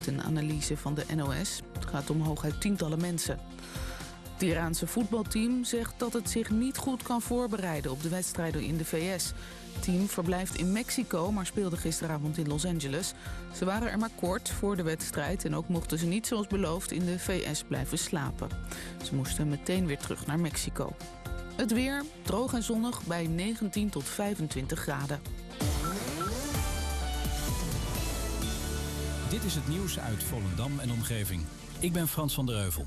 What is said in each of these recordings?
Een analyse van de NOS. Het gaat om hooguit tientallen mensen. Het Iraanse voetbalteam zegt dat het zich niet goed kan voorbereiden op de wedstrijden in de VS. Het team verblijft in Mexico, maar speelde gisteravond in Los Angeles. Ze waren er maar kort voor de wedstrijd en ook mochten ze niet zoals beloofd in de VS blijven slapen. Ze moesten meteen weer terug naar Mexico. Het weer, droog en zonnig bij 19 tot 25 graden. Dit is het nieuws uit Volendam en omgeving. Ik ben Frans van der Heuvel.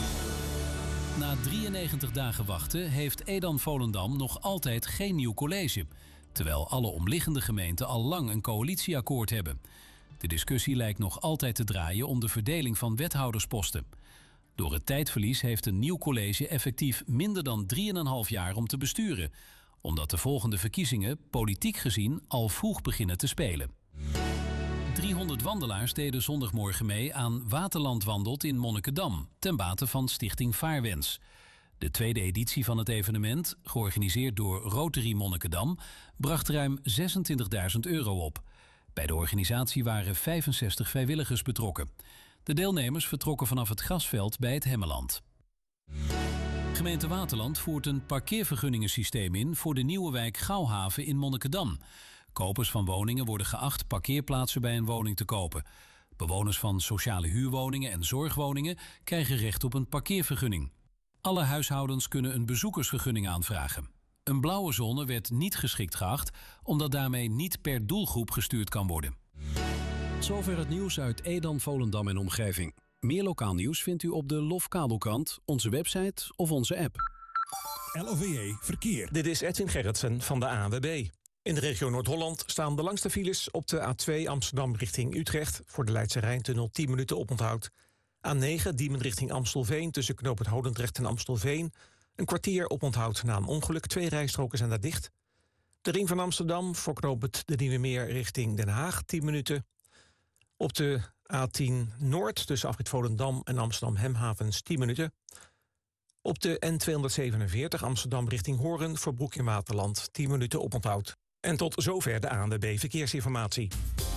Na 93 dagen wachten heeft Edam Volendam nog altijd geen nieuw college. Terwijl alle omliggende gemeenten al lang een coalitieakkoord hebben. De discussie lijkt nog altijd te draaien om de verdeling van wethoudersposten. Door het tijdverlies heeft een nieuw college effectief minder dan 3,5 jaar om te besturen. Omdat de volgende verkiezingen politiek gezien al vroeg beginnen te spelen. 300 wandelaars deden zondagmorgen mee aan Waterland Wandelt in Monnikendam, ten bate van Stichting Vaarwens. De tweede editie van het evenement, georganiseerd door Rotary Monnikendam, bracht ruim €26.000 op. Bij de organisatie waren 65 vrijwilligers betrokken. De deelnemers vertrokken vanaf het grasveld bij het Hemmeland. Gemeente Waterland voert een parkeervergunningensysteem in voor de nieuwe wijk Gouwhaven in Monnikendam. Kopers van woningen worden geacht parkeerplaatsen bij een woning te kopen. Bewoners van sociale huurwoningen en zorgwoningen krijgen recht op een parkeervergunning. Alle huishoudens kunnen een bezoekersvergunning aanvragen. Een blauwe zone werd niet geschikt geacht, omdat daarmee niet per doelgroep gestuurd kan worden. Zover het nieuws uit Edam, Volendam en omgeving. Meer lokaal nieuws vindt u op de Lofkabelkrant, onze website of onze app. LOVE Verkeer. Dit is Edwin Gerritsen van de ANWB. In de regio Noord-Holland staan de langste files op de A2 Amsterdam richting Utrecht. Voor de Leidse Rijntunnel 10 minuten oponthoud. A9 Diemen richting Amstelveen tussen knooppunt Holendrecht en Amstelveen. Een kwartier oponthoud na een ongeluk. 2 rijstroken zijn daar dicht. De ring van Amsterdam voor knooppunt de Nieuwe Meer richting Den Haag 10 minuten. Op de A10 Noord tussen afrit Volendam en Amsterdam Hemhavens 10 minuten. Op de N247 Amsterdam richting Hoorn voor Broek in Waterland 10 minuten oponthoud. En tot zover de ANWB Verkeersinformatie.